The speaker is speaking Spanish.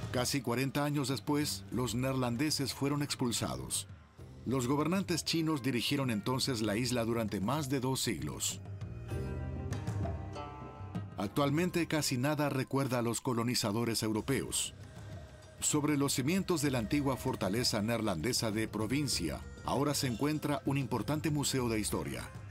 Casi 40 años después, los neerlandeses fueron expulsados. Los gobernantes chinos dirigieron entonces la isla durante más de 2 siglos. Actualmente casi nada recuerda a los colonizadores europeos. Sobre los cimientos de la antigua fortaleza neerlandesa de Provincia, ahora se encuentra un importante museo de historia.